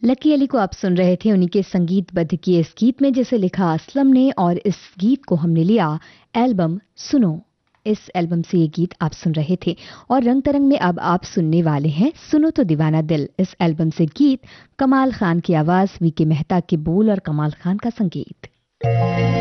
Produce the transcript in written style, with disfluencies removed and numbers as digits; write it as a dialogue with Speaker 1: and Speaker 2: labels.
Speaker 1: Lucky Ali को आप सुन रहे थे, उन्हीं के संगीतबद्ध किए इस गीत में जिसे लिखा असलम ने, और इस गीत को हमने लिया एल्बम सुनो। इस एल्बम से ये गीत आप सुन रहे थे। और रंग तरंग में अब आप सुनने वाले हैं सुनो तो दीवाना दिल। इस एल्बम से गीत कमाल खान की आवाज, वीके मेहता के बोल और कमाल खान का संगीत।